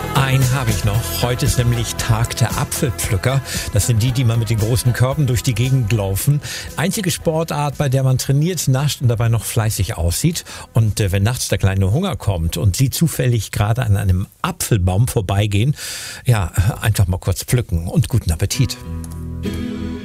Einen habe ich noch. Heute ist nämlich Tag der Apfelpflücker. Das sind die mal mit den großen Körben durch die Gegend laufen. Einzige Sportart, bei der man trainiert, nascht und dabei noch fleißig aussieht. Und wenn nachts der kleine Hunger kommt und Sie zufällig gerade an einem Apfelbaum vorbeigehen, ja, einfach mal kurz pflücken und guten Appetit.